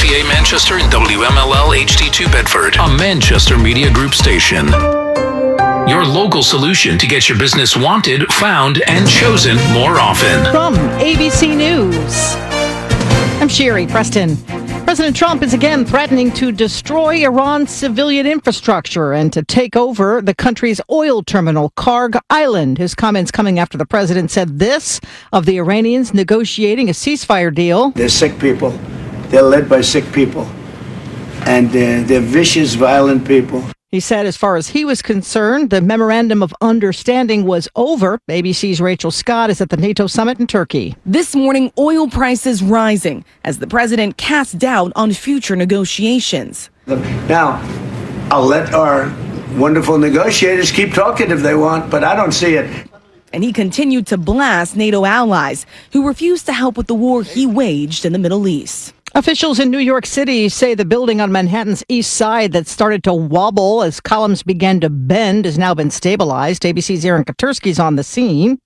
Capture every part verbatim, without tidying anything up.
E A Manchester and W M L L H D two Bedford, a Manchester Media Group station. Your local solution to get your business wanted, found, and chosen more often. From A B C News, I'm Sherry Preston. President Trump is again threatening to destroy Iran's civilian infrastructure and to take over the country's oil terminal, Karg Island. His comments coming after the president said this of the Iranians negotiating a ceasefire deal. They're sick people. They're led by sick people. And uh, they're vicious, violent people. He said as far as he was concerned, the memorandum of understanding was over. A B C's Rachel Scott is at the NATO summit in Turkey. This morning, oil prices rising as the president casts doubt on future negotiations. Now, I'll let our wonderful negotiators keep talking if they want, but I don't see it. And he continued to blast NATO allies who refused to help with the war he waged in the Middle East. Officials in New York City say the building on Manhattan's east side that started to wobble as columns began to bend has now been stabilized. A B C's Aaron Katersky's on the scene.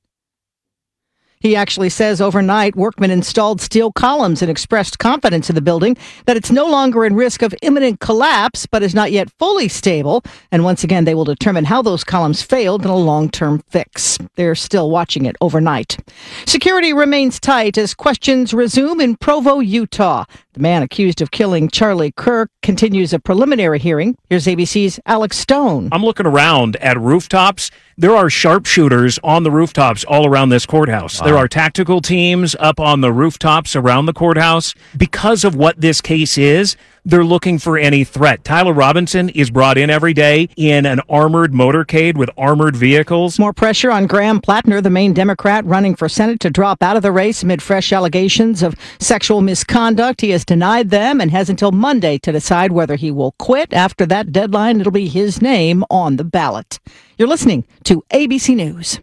He actually says overnight workmen installed steel columns and expressed confidence in the building that it's no longer in risk of imminent collapse, but is not yet fully stable. And once again, they will determine how those columns failed in a long-term fix. They're still watching it overnight. Security remains tight as questions resume in Provo, Utah. The man accused of killing Charlie Kirk continues a preliminary hearing. Here's A B C's Alex Stone. I'm looking around at rooftops. There are sharpshooters on the rooftops all around this courthouse. Wow. There are tactical teams up on the rooftops around the courthouse. Because of what this case is, they're looking for any threat. Tyler Robinson is brought in every day in an armored motorcade with armored vehicles. More pressure on Graham Plattner, the main Democrat running for Senate, to drop out of the race amid fresh allegations of sexual misconduct. He has denied them and has until Monday to decide whether he will quit. After that deadline, it'll be his name on the ballot. You're listening to A B C News.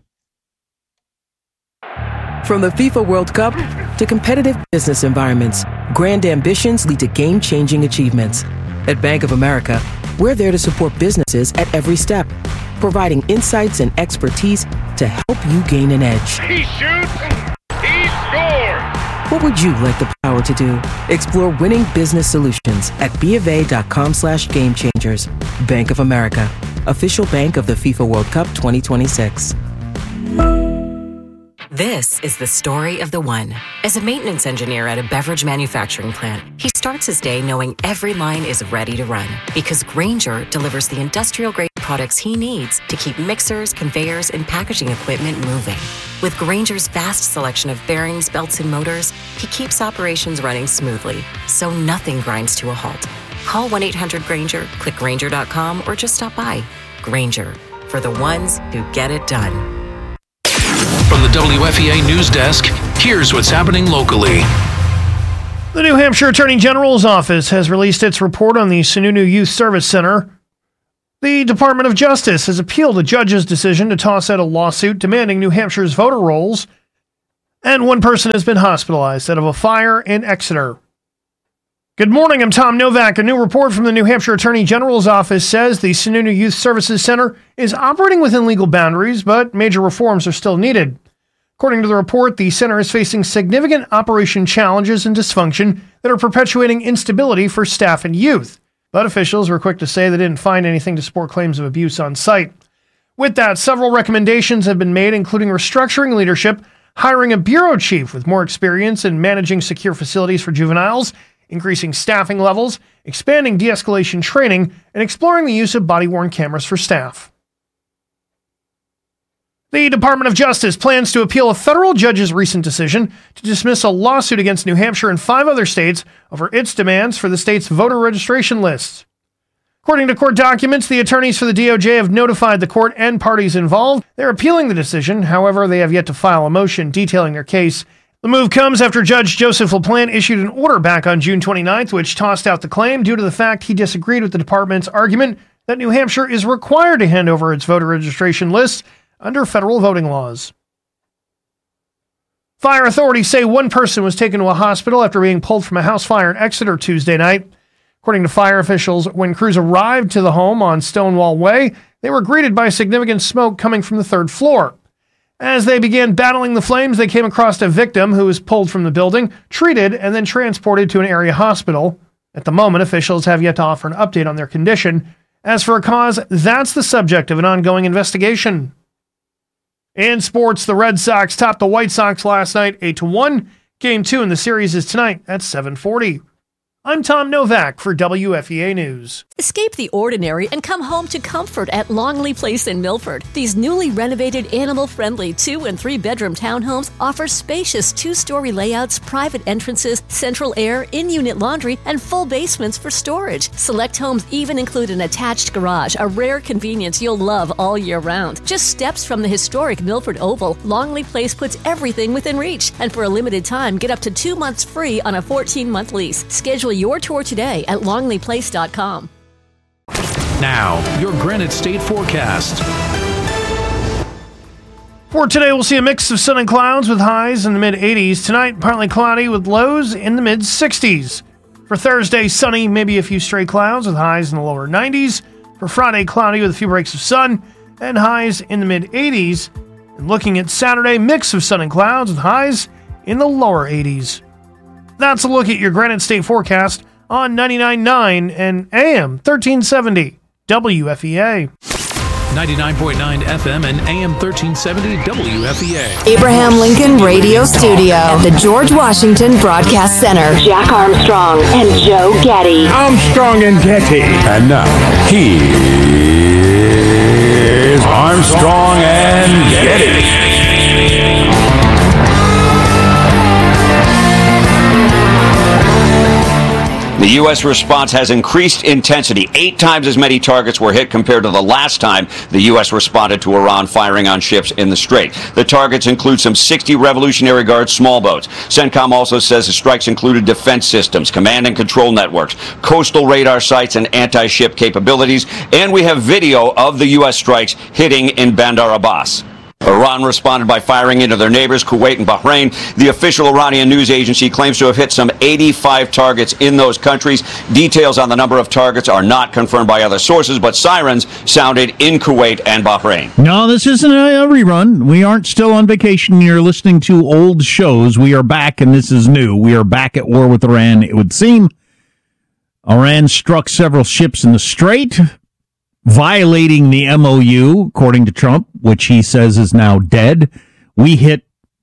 From the FIFA World Cup to competitive business environments, grand ambitions lead to game-changing achievements. At Bank of America, we're there to support businesses at every step, providing insights and expertise to help you gain an edge. He shoots, he scores! What would you like the power to do? Explore winning business solutions at BofA.com slash game changers. Bank of America, official bank of the FIFA World Cup twenty twenty-six. This is the story of the one. As a maintenance engineer at a beverage manufacturing plant, he starts his day knowing every line is ready to run because Grainger delivers the industrial-grade products he needs to keep mixers, conveyors, and packaging equipment moving. With Grainger's vast selection of bearings, belts, and motors, he keeps operations running smoothly, so nothing grinds to a halt. Call one eight hundred Grainger, click Grainger dot com, or just stop by. Grainger, for the ones who get it done. From the W F E A News Desk, here's what's happening locally. The New Hampshire Attorney General's office has released its report on the Sununu Youth Service Center. The Department of Justice has appealed a judge's decision to toss out a lawsuit demanding New Hampshire's voter rolls, and one person has been hospitalized out of a fire in Exeter. Good morning, I'm Tom Novak. A new report from the New Hampshire Attorney General's office says the Sununu Youth Services Center is operating within legal boundaries, but major reforms are still needed. According to the report, the center is facing significant operation challenges and dysfunction that are perpetuating instability for staff and youth. But officials were quick to say they didn't find anything to support claims of abuse on site. With that, several recommendations have been made, including restructuring leadership, hiring a bureau chief with more experience in managing secure facilities for juveniles, increasing staffing levels, expanding de-escalation training, and exploring the use of body-worn cameras for staff. The Department of Justice plans to appeal a federal judge's recent decision to dismiss a lawsuit against New Hampshire and five other states over its demands for the state's voter registration lists. According to court documents, the attorneys for the D O J have notified the court and parties involved. They're appealing the decision. However, they have yet to file a motion detailing their case. The move comes after Judge Joseph LaPlante issued an order back on June twenty-ninth, which tossed out the claim due to the fact he disagreed with the department's argument that New Hampshire is required to hand over its voter registration lists under federal voting laws. Fire authorities say one person was taken to a hospital after being pulled from a house fire in Exeter Tuesday night. According to fire officials, when crews arrived to the home on Stonewall Way, they were greeted by significant smoke coming from the third floor. As they began battling the flames, they came across a victim who was pulled from the building, treated, and then transported to an area hospital. At the moment, officials have yet to offer an update on their condition. As for a cause, that's the subject of an ongoing investigation. In sports, the Red Sox topped the White Sox last night eight to one. Game two in the series is tonight at seven forty. I'm Tom Novak for W F E A News. Escape the ordinary and come home to comfort at Longley Place in Milford. These newly renovated, animal-friendly two- and three-bedroom townhomes offer spacious two-story layouts, private entrances, central air, in-unit laundry, and full basements for storage. Select homes even include an attached garage, a rare convenience you'll love all year round. Just steps from the historic Milford Oval, Longley Place puts everything within reach. And for a limited time, get up to two months free on a fourteen-month lease. Schedule your tour today at longley place dot com. Now, your Granite State forecast. For today, we'll see a mix of sun and clouds with highs in the mid-eighties. Tonight, partly cloudy with lows in the mid-sixties. For Thursday, sunny, maybe a few stray clouds with highs in the lower nineties. For Friday, cloudy with a few breaks of sun and highs in the mid-eighties. And looking at Saturday, mix of sun and clouds with highs in the lower eighties. That's a look at your Granite State forecast on ninety-nine point nine and A M thirteen seventy W F E A. ninety-nine point nine F M and A M thirteen seventy W F E A. Abraham Lincoln Radio Studio at the George Washington Broadcast Center. Jack Armstrong and Joe Getty. Armstrong and Getty. And now, here's Armstrong and Getty. The U S response has increased intensity. Eight times as many targets were hit compared to the last time the U S responded to Iran firing on ships in the Strait. The targets include some sixty Revolutionary Guard small boats. CENTCOM also says the strikes included defense systems, command and control networks, coastal radar sites, and anti-ship capabilities. And we have video of the U S strikes hitting in Bandar Abbas. Iran responded by firing into their neighbors, Kuwait and Bahrain. The official Iranian news agency claims to have hit some eighty-five targets in those countries. Details on the number of targets are not confirmed by other sources, but sirens sounded in Kuwait and Bahrain. No, this isn't a rerun. We aren't still on vacation. You're listening to old shows. We are back, and this is new. We are back at war with Iran, it would seem. Iran struck several ships in the Strait, violating the M O U, according to Trump, which he says is now dead. We hit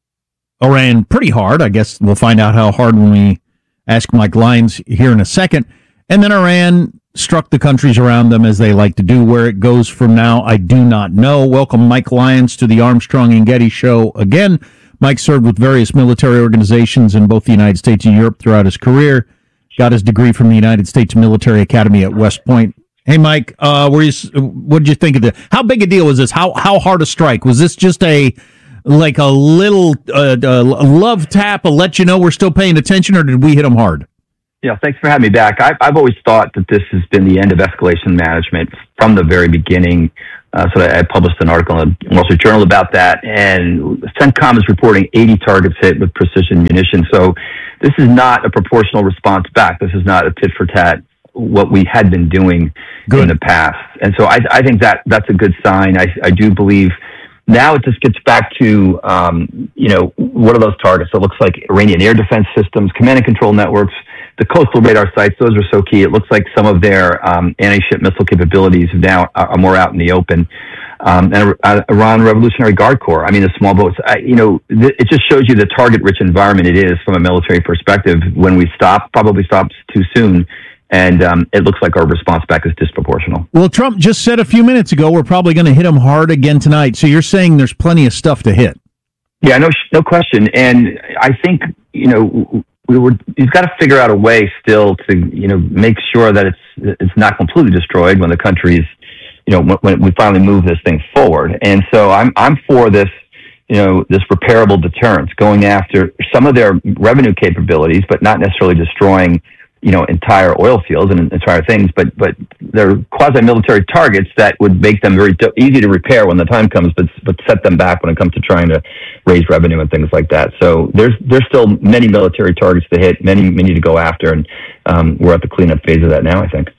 Iran pretty hard. I guess we'll find out how hard when we ask Mike Lyons here in a second. And then Iran struck the countries around them, as they like to do. Where it goes from now, I do not know. Welcome, Mike Lyons, to the Armstrong and Getty Show again. Mike served with various military organizations in both the United States and Europe throughout his career. Got his degree from the United States Military Academy at West Point. Hey, Mike, uh, were you, what did you think of this? How big a deal was this? How how hard a strike? Was this just a, like a little uh, uh, love tap, a let you know we're still paying attention, or did we hit them hard? Yeah, thanks for having me back. I, I've always thought that this has been the end of escalation management from the very beginning. Uh, so I, I published an article in the Wall Street Journal about that, and CENTCOM is reporting eighty targets hit with precision munitions. So this is not a proportional response back. This is not a tit for tat, what we had been doing good in the past. And so I, I think that that's a good sign. I, I do believe now it just gets back to, um, you know, what are those targets? So it looks like Iranian air defense systems, command and control networks, the coastal radar sites, those are so key. It looks like some of their um, anti-ship missile capabilities now are more out in the open. Um, and uh, Iran Revolutionary Guard Corps, I mean, the small boats, I, you know, th- it just shows you the target-rich environment it is from a military perspective. When we stop, probably stops too soon. And um, it looks like our response back is disproportional. Well, Trump just said a few minutes ago we're probably going to hit him hard again tonight. So you're saying there's plenty of stuff to hit? Yeah, no, no question. And I think, you know, we were. He's got to figure out a way still to, you know, make sure that it's it's not completely destroyed when the country's, you know, when, when we finally move this thing forward. And so I'm I'm for this, you know, this repairable deterrence, going after some of their revenue capabilities, but not necessarily destroying, you know, entire oil fields and entire things, but but they're quasi-military targets that would make them very t- easy to repair when the time comes, but but set them back when it comes to trying to raise revenue and things like that. So there's there's still many military targets to hit, many many to go after, and um, we're at the cleanup phase of that now, I think.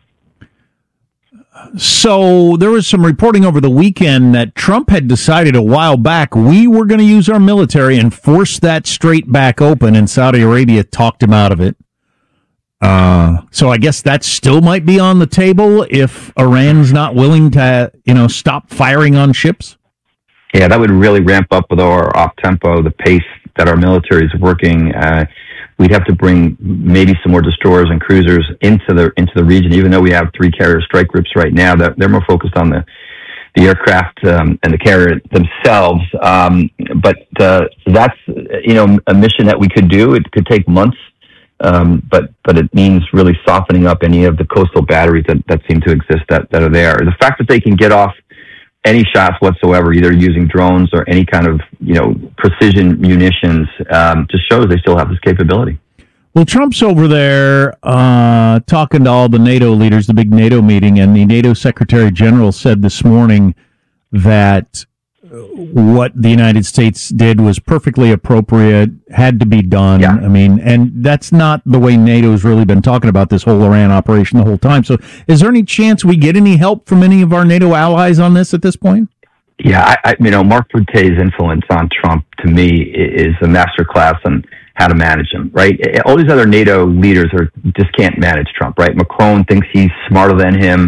So there was some reporting over the weekend that Trump had decided a while back we were going to use our military and force that strait back open, and Saudi Arabia talked him out of it. Uh, so I guess that still might be on the table if Iran's not willing to, you know, stop firing on ships. Yeah, that would really ramp up with our op tempo, the pace that our military is working. Uh, we'd have to bring maybe some more destroyers and cruisers into the into the region, even though we have three carrier strike groups right now. That they're more focused on the the aircraft um, and the carrier themselves. Um, but uh, that's you know a mission that we could do. It could take months, um, but but it means really softening up any of the coastal batteries that, that seem to exist that, that are there. The fact that they can get off any shots whatsoever, either using drones or any kind of, you know, precision munitions, um, just shows they still have this capability. Well, Trump's over there uh, talking to all the NATO leaders, the big NATO meeting, and the NATO Secretary General said this morning that what the United States did was perfectly appropriate, had to be done. Yeah. I mean, and that's not the way NATO's really been talking about this whole Iran operation the whole time. So is there any chance we get any help from any of our NATO allies on this at this point? Yeah, I, I you know, Mark Rutte's influence on Trump, to me, is a masterclass on how to manage him, right? All these other NATO leaders are just can't manage Trump, right? Macron thinks he's smarter than him.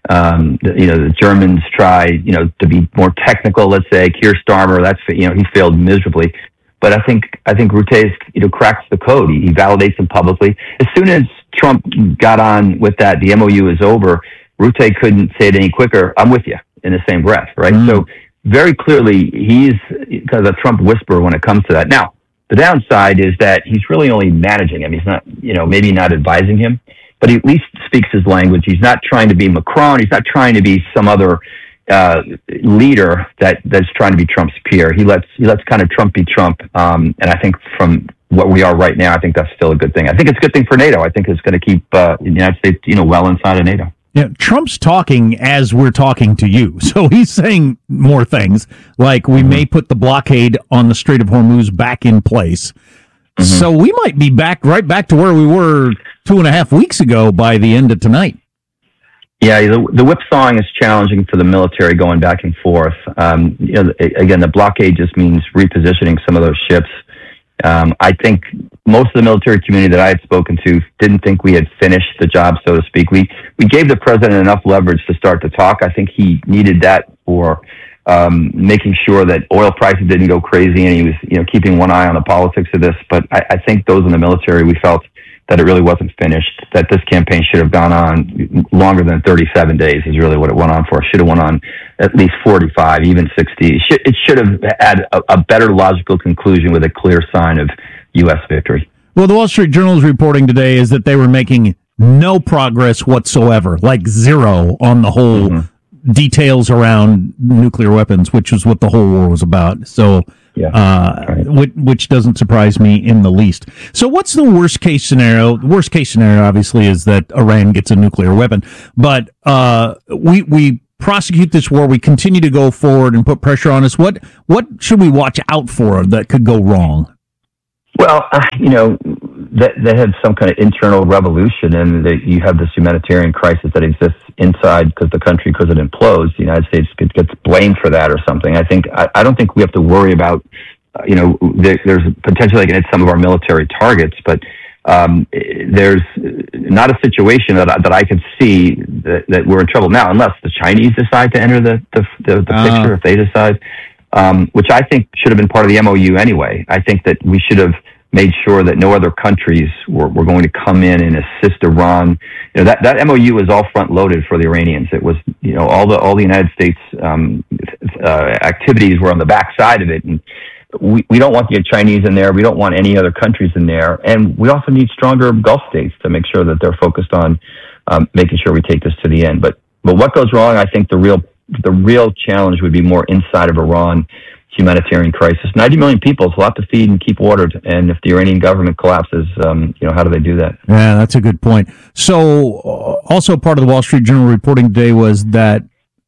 Um, the, you know, the Germans try, you know, to be more technical, let's say. Keir Starmer, that's, you know, he failed miserably. But I think, I think Rutte, you know, cracks the code. He, he validates them publicly. As soon as Trump got on with that, the M O U is over, Rutte couldn't say it any quicker. I'm with you in the same breath, right? Mm. So very clearly, he's kind of a Trump whisperer when it comes to that. Now, the downside is that he's really only managing him. He's not, you know, maybe not advising him, but he at least speaks his language. He's not trying to be Macron. He's not trying to be some other uh, leader that, that's trying to be Trump's peer. He lets he lets kind of Trump be Trump. Um, and I think from what we are right now, I think that's still a good thing. I think it's a good thing for NATO. I think it's going to keep uh, the United States, you know, well inside of NATO. Yeah, Trump's talking as we're talking to you. So he's saying more things like we may put the blockade on the Strait of Hormuz back in place. Mm-hmm. So we might be back right back to where we were two and a half weeks ago by the end of tonight. Yeah, the, the whipsawing is challenging for the military going back and forth. Um, you know, again, the blockade just means repositioning some of those ships. Um, I think most of the military community that I had spoken to didn't think we had finished the job, so to speak. We we gave the president enough leverage to start to talk. I think he needed that for um, making sure that oil prices didn't go crazy, and he was, you know, keeping one eye on the politics of this. But I, I think those in the military, we felt that it really wasn't finished, that this campaign should have gone on longer than thirty-seven days is really what it went on for. It should have went on at least forty-five, even sixty. It should, it should have had a, a better logical conclusion with a clear sign of U S victory. Well, the Wall Street Journal is reporting today is that they were making no progress whatsoever, like zero on the whole mm-hmm. details around nuclear weapons, which is what the whole war was about. So, yeah, uh, right. which, which doesn't surprise me in the least. So what's the worst case scenario? The worst case scenario, obviously, is that Iran gets a nuclear weapon. But uh, we we prosecute this war. We continue to go forward and put pressure on us. What what should we watch out for that could go wrong? Well, uh, you know, they, they had some kind of internal revolution, and they, you have this humanitarian crisis that exists inside because the country, because it implodes, the United States gets blamed for that or something. I think I, I don't think we have to worry about, uh, you know, there, there's potentially going to hit some of our military targets, but um, there's not a situation that I, that I could see that, that we're in trouble now, unless the Chinese decide to enter the the, the, the uh. picture. If they decide. Um, which I think should have been part of the M O U anyway. I think that we should have made sure that no other countries were, were going to come in and assist Iran. You know, that, that M O U was all front loaded for the Iranians. It was, you know, all the all the United States um, uh, activities were on the backside of it, and we, we don't want the Chinese in there. We don't want any other countries in there, and we also need stronger Gulf states to make sure that they're focused on um, making sure we take this to the end. But but what goes wrong? I think the real The real challenge would be more inside of Iran, humanitarian crisis. ninety million people is a lot to feed and keep watered. And if the Iranian government collapses, um, you know, how do they do that? Yeah, that's a good point. So uh, also part of the Wall Street Journal reporting today was that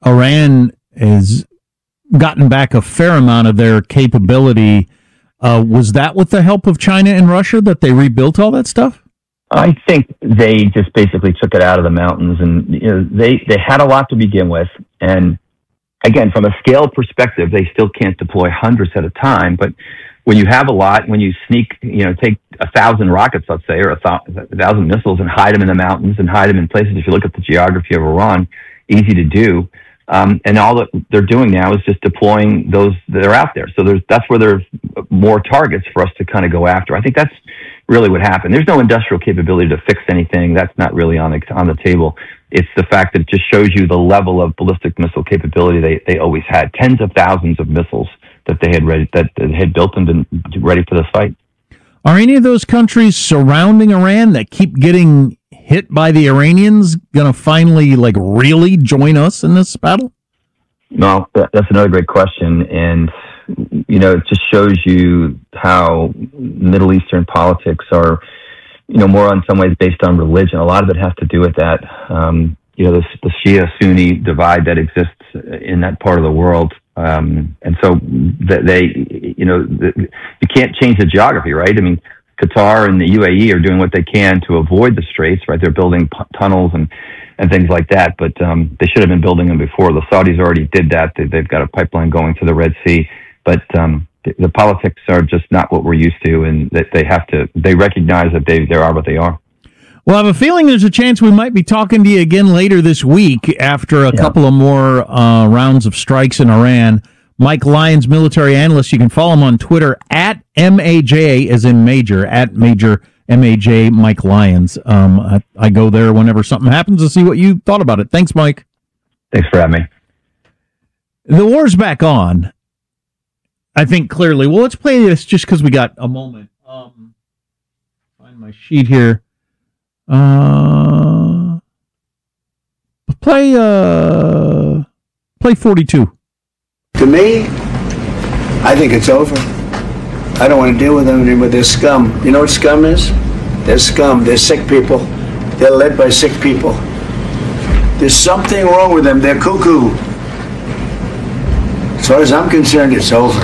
Iran has gotten back a fair amount of their capability. Uh, was that with the help of China and Russia that they rebuilt all that stuff? I think they just basically took it out of the mountains, and you know, they, they had a lot to begin with. And again, from a scale perspective, they still can't deploy hundreds at a time, but when you have a lot, when you sneak, you know, take a thousand rockets, let's say, or a, th- a thousand missiles and hide them in the mountains and hide them in places, if you look at the geography of Iran, easy to do. Um, and all that they're doing now is just deploying those that are out there. So there's, that's where there's more targets for us to kind of go after. I think that's really what happened. There's no industrial capability to fix anything. That's not really on the, on the table. It's the fact that it just shows you the level of ballistic missile capability they, they always had. Tens of thousands of missiles that they had ready, that they had built and been ready for this fight. Are any of those countries surrounding Iran that keep getting hit by the Iranians going to finally, like, really join us in this battle? No, that's another great question. And, you know, it just shows you how Middle Eastern politics are, you know, more in some ways based on religion. A lot of it has to do with that. Um, you know, the, the Shia-Sunni divide that exists in that part of the world. Um, and so they, you know, you can't change the geography, right? I mean, Qatar and the U A E are doing what they can to avoid the straits, right? They're building p- tunnels and, and things like that, but um, they should have been building them before. The Saudis already did that. They, they've got a pipeline going to the Red Sea, but um, the, the politics are just not what we're used to, and that they have to, they recognize that they, they are what they are. Well, I have a feeling there's a chance we might be talking to you again later this week after a yeah. couple of more uh, rounds of strikes in Iran. Mike Lyons, military analyst. You can follow him on Twitter at M A J, as in Major, at Major M A J Mike Lyons. Um, I, I go there whenever something happens to see what you thought about it. Thanks, Mike. Thanks for having me. The war's back on, I think, clearly. Well, let's play this just because we got a moment. Um, find my sheet here. Uh, play, uh, play forty-two. To me, I think it's over. I don't want to deal with them anymore. They're scum. You know what scum is? They're scum. They're sick people. They're led by sick people. There's something wrong with them. They're cuckoo. As far as I'm concerned, it's over.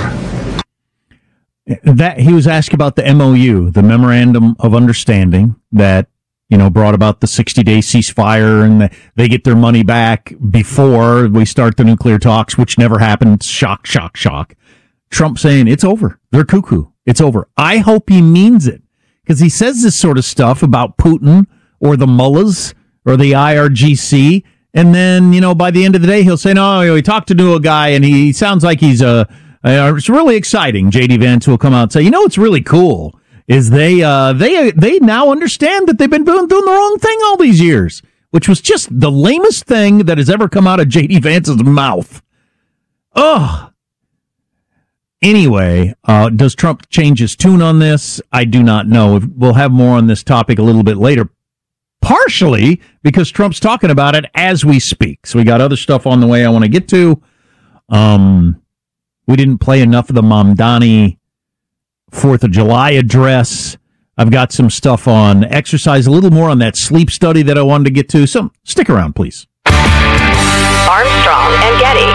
That he was asked about the M O U, the Memorandum of Understanding that, you know, brought about the sixty-day ceasefire, and the, they get their money back before we start the nuclear talks, which never happened. Shock, shock, shock. Trump saying, it's over. They're cuckoo. It's over. I hope he means it, because he says this sort of stuff about Putin or the mullahs or the I R G C, and then, you know, by the end of the day, he'll say, no, he talked to a guy, and he sounds like he's a, uh, it's really exciting. J D Vance will come out and say, you know, it's really cool. Is they uh, they they now understand that they've been doing, doing the wrong thing all these years, which was just the lamest thing that has ever come out of J D Vance's mouth. Ugh. Anyway, uh, does Trump change his tune on this? I do not know. We'll have more on this topic a little bit later, partially because Trump's talking about it as we speak. So we got other stuff on the way I want to get to. Um, we didn't play enough of the Mamdani Fourth of July address. I've got some stuff on exercise, a little more on that sleep study that I wanted to get to. So stick around, please. Armstrong and Getty.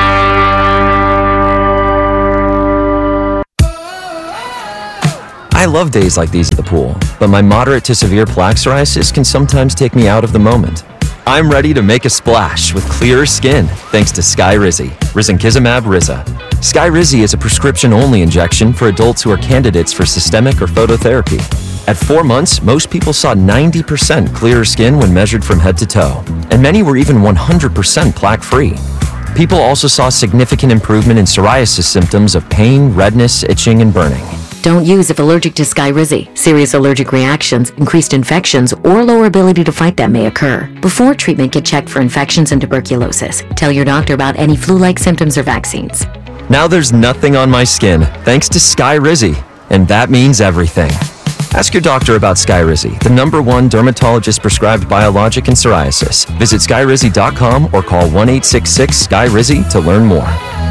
I love days like these at the pool, but my moderate to severe plaque psoriasis can sometimes take me out of the moment. I'm ready to make a splash with clearer skin thanks to Skyrizi, risankizumab Riza. Skyrizi is a prescription-only injection for adults who are candidates for systemic or phototherapy. At four months, most people saw ninety percent clearer skin when measured from head to toe, and many were even one hundred percent plaque-free. People also saw significant improvement in psoriasis symptoms of pain, redness, itching, and burning. Don't use if allergic to Skyrizi. Serious allergic reactions, increased infections, or lower ability to fight them may occur. Before treatment, get checked for infections and tuberculosis. Tell your doctor about any flu-like symptoms or vaccines. Now there's nothing on my skin, thanks to Skyrizi, and that means everything. Ask your doctor about Skyrizi, the number one dermatologist-prescribed biologic in psoriasis. Visit skyrizi dot com or call one eight six six Sky Rizi to learn more.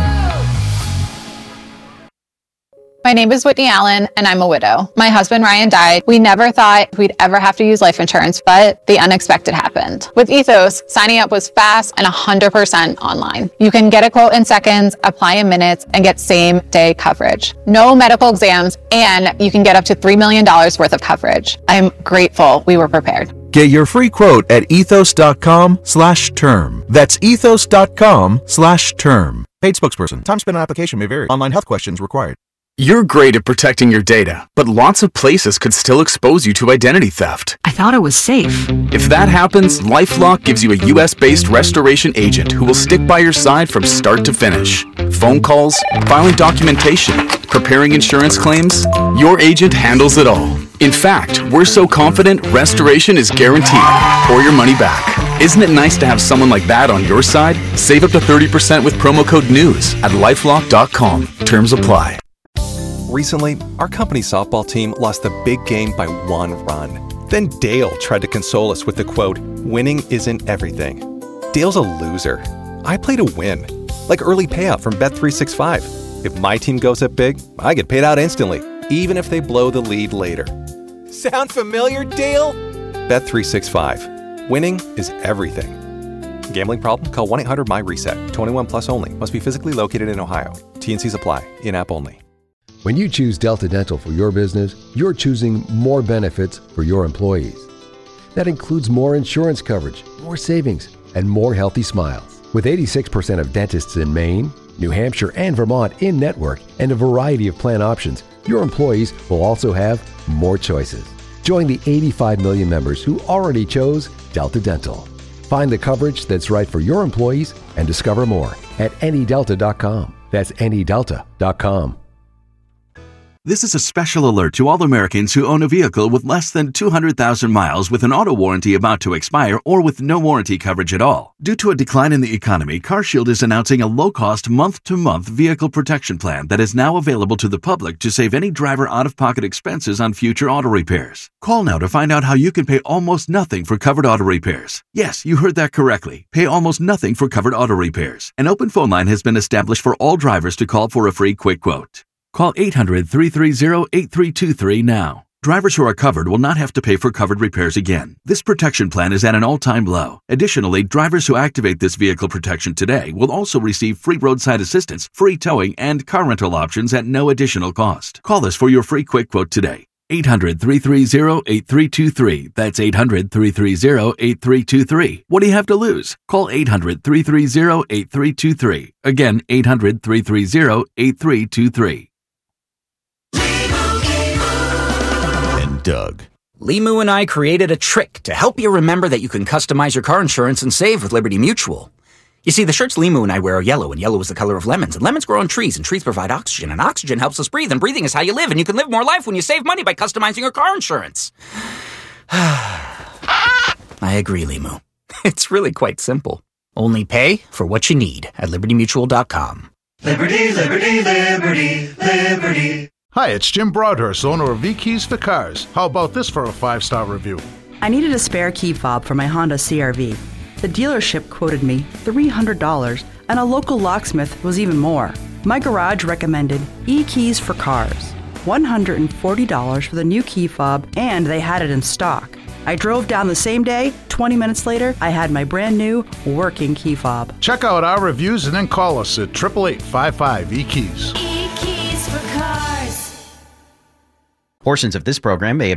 My name is Whitney Allen, and I'm a widow. My husband, Ryan, died. We never thought we'd ever have to use life insurance, but the unexpected happened. With Ethos, signing up was fast and one hundred percent online. You can get a quote in seconds, apply in minutes, and get same-day coverage. No medical exams, and you can get up to three million dollars worth of coverage. I'm grateful we were prepared. Get your free quote at ethos.com slash term. That's ethos.com slash term. Paid spokesperson. Time spent on application may vary. Online health questions required. You're great at protecting your data, but lots of places could still expose you to identity theft. I thought it was safe. If that happens, LifeLock gives you a U S-based restoration agent who will stick by your side from start to finish. Phone calls, filing documentation, preparing insurance claims, your agent handles it all. In fact, we're so confident restoration is guaranteed or your money back. Isn't it nice to have someone like that on your side? Save up to thirty percent with promo code NEWS at lifelock dot com. Terms apply. Recently, our company's softball team lost the big game by one run. Then Dale tried to console us with the quote, "Winning isn't everything." Dale's a loser. I play to win, like early payout from Bet three sixty-five. If my team goes up big, I get paid out instantly, even if they blow the lead later. Sound familiar, Dale? Bet three sixty-five. Winning is everything. Gambling problem? Call one eight hundred M Y reset. twenty-one plus only. Must be physically located in Ohio. T N Cs apply. In-app only. When you choose Delta Dental for your business, you're choosing more benefits for your employees. That includes more insurance coverage, more savings, and more healthy smiles. With eighty-six percent of dentists in Maine, New Hampshire, and Vermont in network, and a variety of plan options, your employees will also have more choices. Join the eighty-five million members who already chose Delta Dental. Find the coverage that's right for your employees and discover more at any delta dot com. That's any delta dot com. This is a special alert to all Americans who own a vehicle with less than two hundred thousand miles with an auto warranty about to expire or with no warranty coverage at all. Due to a decline in the economy, CarShield is announcing a low-cost month-to-month vehicle protection plan that is now available to the public to save any driver out-of-pocket expenses on future auto repairs. Call now to find out how you can pay almost nothing for covered auto repairs. Yes, you heard that correctly. Pay almost nothing for covered auto repairs. An open phone line has been established for all drivers to call for a free quick quote. Call eight hundred, three three zero, eight three two three now. Drivers who are covered will not have to pay for covered repairs again. This protection plan is at an all-time low. Additionally, drivers who activate this vehicle protection today will also receive free roadside assistance, free towing, and car rental options at no additional cost. Call us for your free quick quote today. eight hundred, three three zero, eight three two three. That's eight hundred, three three zero, eight three two three. What do you have to lose? Call eight hundred, three three zero, eight three two three. Again, eight hundred, three three zero, eight three two three. Doug. Limu and I created a trick to help you remember that you can customize your car insurance and save with Liberty Mutual. You see, the shirts Limu and I wear are yellow, and yellow is the color of lemons, and lemons grow on trees, and trees provide oxygen, and oxygen helps us breathe, and breathing is how you live, and you can live more life when you save money by customizing your car insurance. I agree, Limu. It's really quite simple. Only pay for what you need at liberty mutual dot com. Liberty, liberty, liberty, liberty. Hi, it's Jim Broadhurst, owner of V-Keys for Cars. How about this for a five-star review? I needed a spare key fob for my Honda C R V. The dealership quoted me three hundred dollars, and a local locksmith was even more. My garage recommended E-Keys for Cars. one hundred forty dollars for the new key fob, and they had it in stock. I drove down the same day. twenty minutes later, I had my brand new working key fob. Check out our reviews and then call us at eight eight eight, five five, E Keys. E-Keys for Cars. Portions of this program may